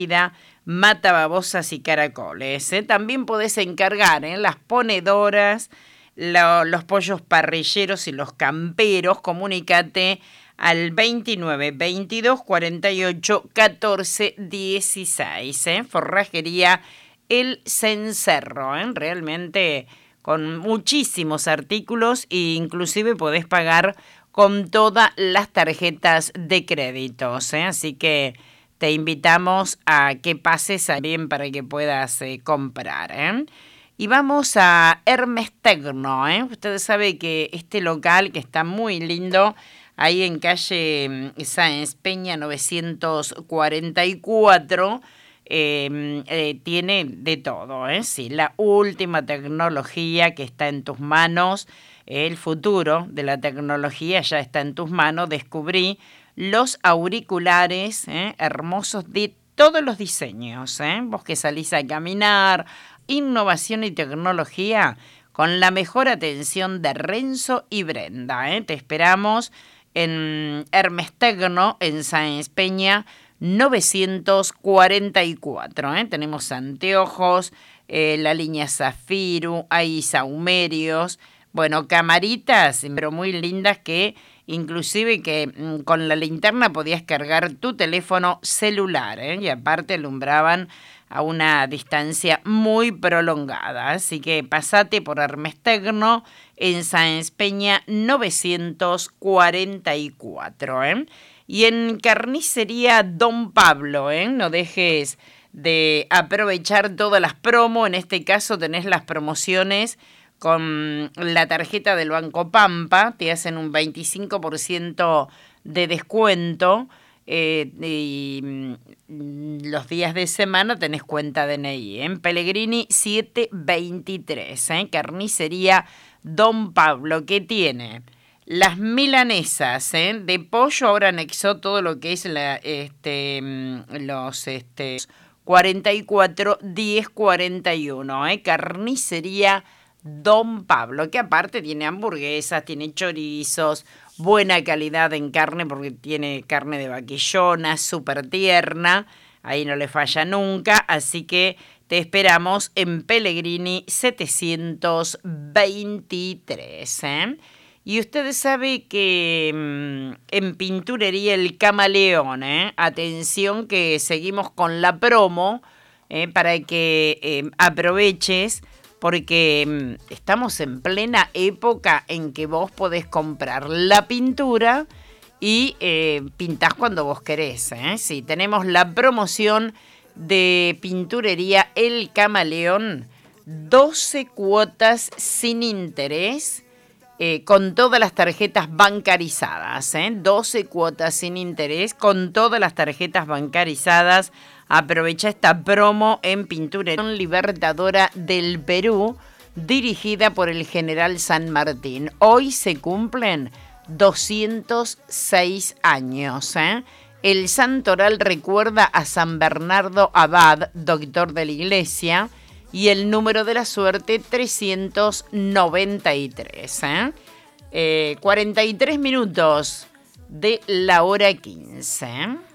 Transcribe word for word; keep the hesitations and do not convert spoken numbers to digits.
mata babosas y caracoles. ¿eh? También podés encargar ¿eh? las ponedoras, lo, los pollos parrilleros y los camperos. Comunícate al veintinueve veintidós cuarenta y ocho catorce dieciséis. ¿eh? Forrajería El Cencerro. ¿eh? Realmente con muchísimos artículos e inclusive podés pagar con todas las tarjetas de créditos. ¿eh? Así que te invitamos a que pases bien para que puedas eh, comprar. ¿eh? Y vamos a Hermes Tecno. ¿eh? Ustedes saben que este local que está muy lindo, ahí en calle Sáenz Peña novecientos cuarenta y cuatro, eh, eh, tiene de todo. ¿eh? Sí, la última tecnología que está en tus manos, el futuro de la tecnología ya está en tus manos. Descubrí los auriculares ¿eh? hermosos de todos los diseños. ¿eh? Vos que salís a caminar, innovación y tecnología con la mejor atención de Renzo y Brenda. ¿eh? Te esperamos en Hermes Tecno, en Sáenz Peña novecientos cuarenta y cuatro. ¿eh? Tenemos anteojos, eh, la línea Zafiru, hay saumerios, bueno, camaritas, pero muy lindas que inclusive que mmm, con la linterna podías cargar tu teléfono celular, ¿eh? Y aparte alumbraban a una distancia muy prolongada. Así que pasate por Hermes Tecno en Sáenz Peña novecientos cuarenta y cuatro. ¿eh? Y en Carnicería Don Pablo, ¿eh? no dejes de aprovechar todas las promos. En este caso tenés las promociones con la tarjeta del Banco Pampa, te hacen un veinticinco por ciento de descuento eh, y los días de semana tenés cuenta D N I. En ¿eh? Pellegrini setecientos veintitrés, ¿eh? Carnicería Don Pablo, que tiene las milanesas ¿eh? de pollo, ahora anexó todo lo que es la, este, los este, cuarenta y cuatro diez cuarenta y uno, ¿eh? Carnicería Don Pablo, que aparte tiene hamburguesas, tiene chorizos, buena calidad en carne porque tiene carne de vaquillona, súper tierna, ahí no le falla nunca, así que te esperamos en Pellegrini setecientos veintitrés. ¿eh? Y ustedes saben que mmm, en Pinturería El Camaleón, ¿eh? atención que seguimos con la promo ¿eh? para que eh, aproveches, porque estamos en plena época en que vos podés comprar la pintura y eh, pintás cuando vos querés. ¿eh? Sí, tenemos la promoción de Pinturería El Camaleón, doce cuotas sin interés, eh, con todas las tarjetas bancarizadas. ¿eh? doce cuotas sin interés con todas las tarjetas bancarizadas. Aprovecha esta promo en Pinturería Libertadora del Perú, dirigida por el general San Martín. Hoy se cumplen doscientos seis años. ¿eh? El santoral recuerda a San Bernardo Abad, doctor de la iglesia, y el número de la suerte trescientos noventa y tres. ¿eh? Eh, cuarenta y tres minutos de la hora quince.